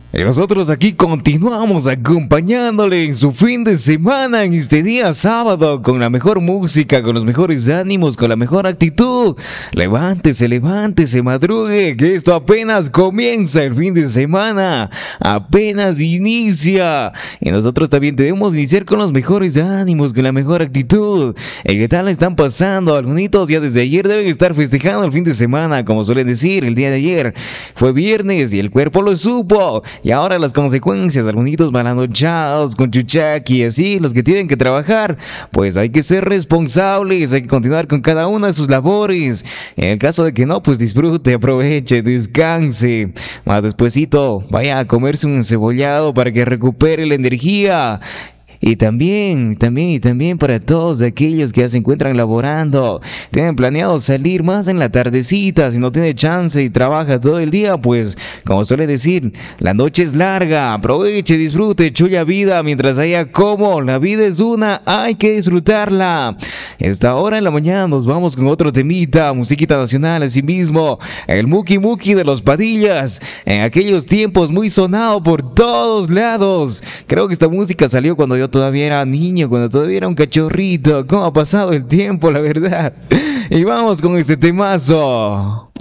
Y nosotros aquí continuamos acompañándole en su fin de semana, en este día sábado, con la mejor música, con los mejores ánimos, con la mejor actitud. Levántese, levántese, madrugue, que esto apenas comienza el fin de semana, apenas inicia. Y nosotros también debemos iniciar con los mejores ánimos, con la mejor actitud. ¿Y qué tal están pasando? Algunos ya desde ayer deben estar festejando el fin de semana, como suelen decir, el día de ayer fue viernes y el cuerpo lo supo. Y ahora las consecuencias, algunos malanochados con chuchaqui, así, los que tienen que trabajar, pues hay que ser responsables, hay que continuar con cada una de sus labores. En el caso de que no, pues disfrute, aproveche, descanse. Más despuesito, vaya a comerse un encebollado para que recupere la energía. Y también para todos aquellos que ya se encuentran laborando, tienen planeado salir más en la tardecita, si no tiene chance y trabaja todo el día, pues, como suele decir, la noche es larga, aproveche, disfrute, chulla vida mientras haya como, la vida es una, hay que disfrutarla. Esta hora en la mañana nos vamos con otro temita, musiquita nacional, así mismo, el Muki Muki de los Padillas, en aquellos tiempos muy sonado por todos lados. Creo que esta música salió cuando yo todavía era niño, cuando todavía era un cachorrito. ¿Cómo ha pasado el tiempo, la verdad? Y vamos con este temazo.